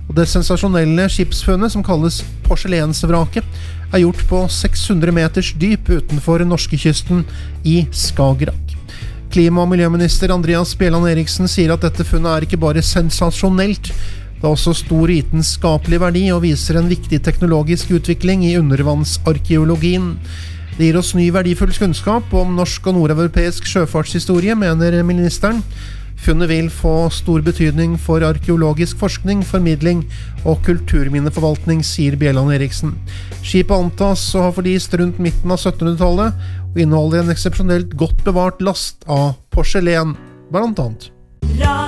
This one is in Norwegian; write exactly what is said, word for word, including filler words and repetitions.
Og det sensasjonelle skipsfunnet, som kalles porselensvraket, er gjort på seks hundre meters dyp utenfor norskekysten i Skagerrak. Klima- og miljøminister Andreas Bjelland Eriksen sier at dette funnet er ikke bare sensasjonelt, det har også stor vitenskapelig verdi og viser en viktig teknologisk utvikling i undervannsarkeologien. Det gir oss ny verdifull kunnskap om norsk og nordeuropeisk sjøfartshistorie, mener ministeren. Funnet vil få stor betydning for arkeologisk forskning, formidling og kulturminneforvaltning, sier Bjelland Eriksen. Skipet antas å ha forlist rundt midten av syttenhundretallet og inneholder en eksepsjonelt godt bevart last av porselen, blant annet.